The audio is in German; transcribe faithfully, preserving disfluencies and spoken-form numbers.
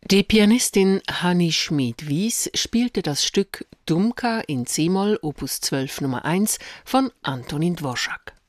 Die Pianistin Hanni Schmid-Wies spielte das Stück Dumka in c-Moll Opus zwölf Nummer eins von Antonín Dvořák.